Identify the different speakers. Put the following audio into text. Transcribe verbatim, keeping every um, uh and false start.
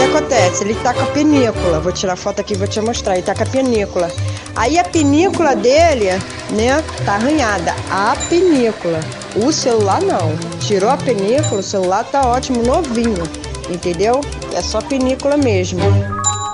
Speaker 1: acontece? Ele tá com a pinícula. Vou tirar foto aqui e vou te mostrar. Ele tá com a pinícula. Aí a pinícula dele, né, tá arranhada. A pinícula. O celular não. Tirou a pinícula, o celular tá ótimo, novinho. Entendeu? É só pinícula mesmo.